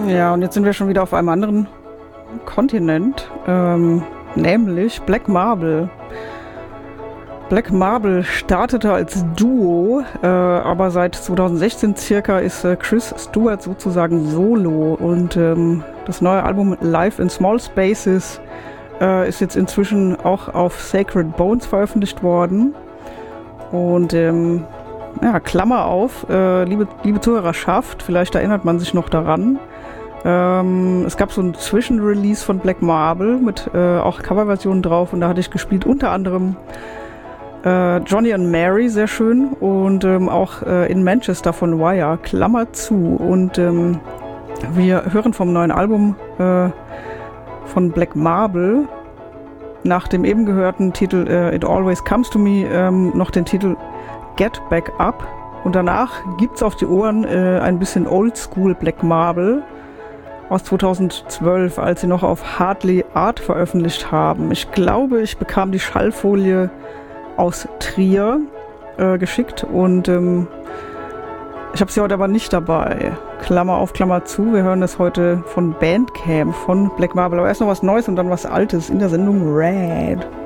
Ja, und jetzt sind wir schon wieder auf einem anderen Kontinent, nämlich Black Marble. Black Marble startete als Duo, aber seit 2016 circa ist Chris Stewart sozusagen solo. Und das neue Album Live in Small Spaces ist jetzt inzwischen auch auf Sacred Bones veröffentlicht worden. Und ja, Klammer auf, liebe Zuhörerschaft, vielleicht erinnert man sich noch daran. Es gab so ein Zwischenrelease von Black Marble mit auch Coverversionen drauf, und da hatte ich gespielt unter anderem Johnny and Mary, sehr schön, und auch in Manchester von Wire, Klammer zu. Und wir hören vom neuen Album von Black Marble nach dem eben gehörten Titel It Always Comes to Me noch den Titel Get Back Up, und danach gibt's auf die Ohren ein bisschen Oldschool Black Marble aus 2012, als sie noch auf Hardly Art veröffentlicht haben. Ich glaube, ich bekam die Schallfolie aus Trier geschickt, und ich habe sie heute aber nicht dabei. Klammer auf, Klammer zu. Wir hören das heute von Bandcamp von Black Marble. Aber erst noch was Neues und dann was Altes in der Sendung Red.